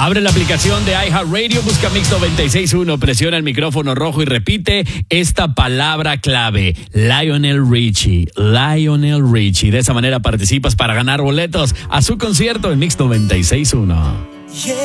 Abre la aplicación de iHeartRadio, busca Mix 96.1, presiona el micrófono rojo y repite esta palabra clave: Lionel Richie. Lionel Richie. De esa manera participas para ganar boletos a su concierto en Mix 96.1.